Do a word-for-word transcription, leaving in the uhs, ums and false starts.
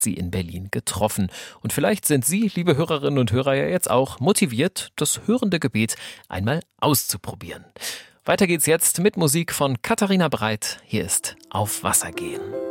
sie in Berlin getroffen. Und vielleicht sind Sie, liebe Hörerinnen und Hörer, ja jetzt auch motiviert, das hörende Gebet einmal auszuprobieren. Weiter geht's jetzt mit Musik von Katharina Breit. Hier ist Auf Wasser gehen.